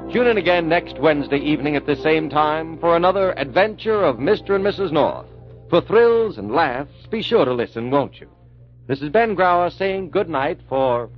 Tune in again next Wednesday evening at the same time for another adventure of Mr. and Mrs. North. For thrills and laughs, be sure to listen, won't you? This is Ben Grauer saying good night for